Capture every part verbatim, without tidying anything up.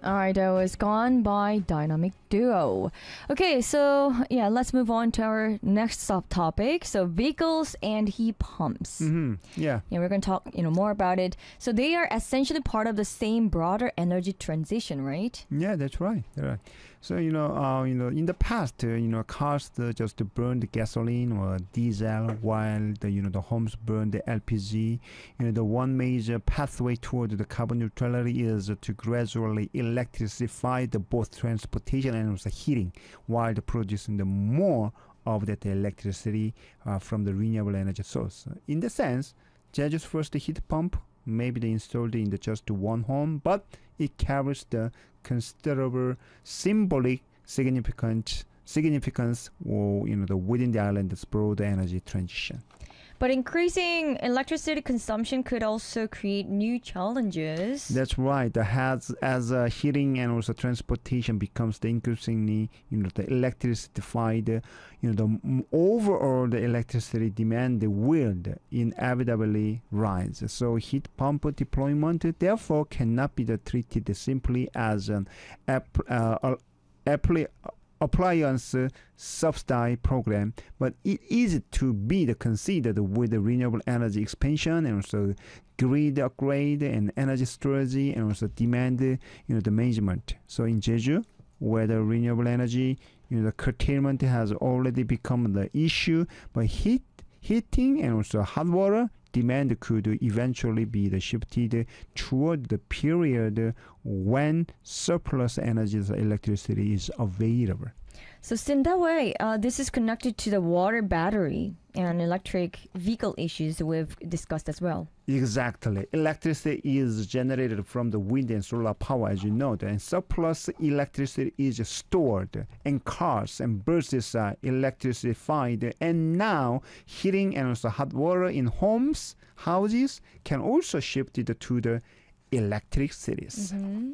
All right, that was Gone by Dynamic Duo. Okay, so yeah, let's move on to our next subtopic. So vehicles and heat pumps. Mm-hmm. Yeah. Yeah, we're going to talk, you know, more about it. So they are essentially part of the same broader energy transition, right? Yeah, that's right. That's right. So you know, uh, you know, in the past, uh, you know, cars uh, just burned gasoline or diesel, while the you know the homes burned the L P G. You know, the one major pathway toward the carbon neutrality is to gradually electrify the both transportation and also heating, while the producing the more of that electricity uh, from the renewable energy source. In the sense, Jeju's first heat pump maybe they installed in the just one home, but it carries the considerable symbolic significant significance or you know the within the island's broader energy transition. But increasing electricity consumption could also create new challenges. That's right. The has as uh, heating and also transportation becomes the increasingly, you know, the electrified, uh, you know, the m- overall the electricity demand will inevitably rise. So heat pump deployment therefore cannot be the treated simply as an app, uh, apply, appliance subsidy program, but it is to be the considered with the renewable energy expansion and also grid upgrade and energy storage and also demand, you know, the management. So in Jeju, where the renewable energy, you know, the curtailment has already become the issue, but heat, heating and also hot water demand could eventually be the shifted toward the period when surplus energy electricity is available. So in that way, uh, this is connected to the water battery and electric vehicle issues we've discussed as well. Exactly. Electricity is generated from the wind and solar power, as you know, and surplus electricity is stored, and cars and buses are electrified, and now heating and also hot water in homes, houses can also shift it to the electric cities. Mm-hmm.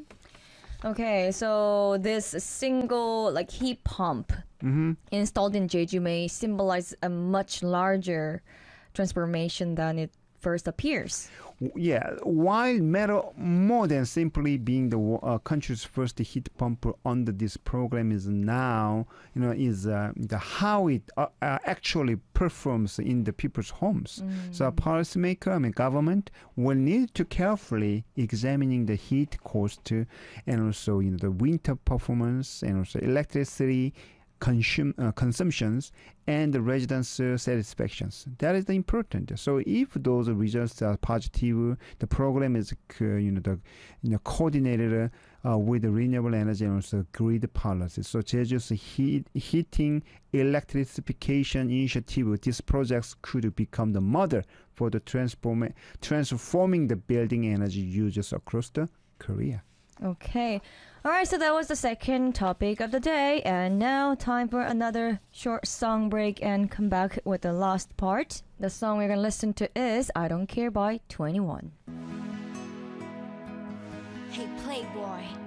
Okay, so this single like heat pump Mm-hmm. installed in Jeju may symbolize a much larger transformation than it first appears. Yeah, while matter more than simply being the uh, country's first heat pump under this program is now, you know, is uh, the how it uh, uh, actually performs in the people's homes. Mm. So, a policymaker, I mean, government will need to carefully examining the heat cost uh, and also, you know, the winter performance and also electricity Consum, uh, consumptions and the residents' uh, satisfactions. That is the important. So if those results are positive, the program is uh, you know the you know coordinated uh, with the renewable energy and also grid policy. So Jeju's heat, heating electrification initiative, these projects could become the model for the transform transforming the building energy users across the Korea. Okay. All right, so that was the second topic of the day. And now time for another short song break and come back with the last part. The song we're going to listen to is I Don't Care by twenty-one. Hey Playboy,